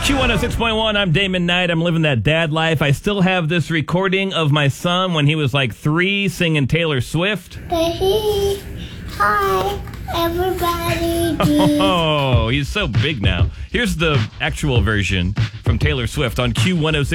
Q106.1, I'm Damon Knight. I'm living that dad life. I still have this recording of my son when he was like 3 singing Taylor Swift. Hey, hi, everybody. Oh, he's so big now. Here's the actual version from Taylor Swift on Q106.